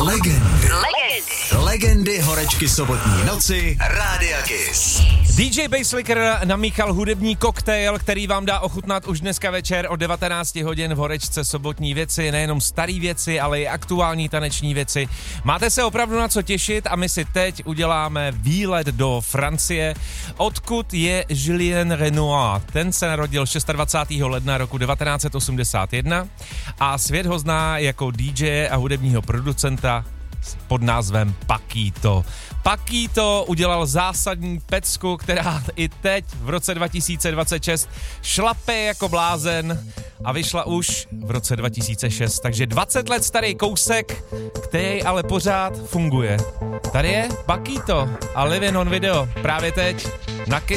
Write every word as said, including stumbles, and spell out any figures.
Legendy. Legendy. Legendy horečky sobotní noci Rádia Kiss. dý džej Basslicker namíchal hudební koktejl, který vám dá ochutnat už dneska večer od devatenáct hodin v horečce sobotní věci, nejenom starý věci, ale i aktuální taneční věci. Máte se opravdu na co těšit a my si teď uděláme výlet do Francie, odkud je Julien Renoir. Ten se narodil dvacátého šestého ledna roku devatenáct set osmdesát jedna a svět ho zná jako dý džej a hudebního producenta pod názvem Paquito. Paquito udělal zásadní pecku, která i teď v roce dva tisíce dvacet šest šlape jako blázen a vyšla už v roce dva tisíce šest. Takže dvacet let starý kousek, který ale pořád funguje. Tady je Paquito a Living on Video právě teď na Kiss.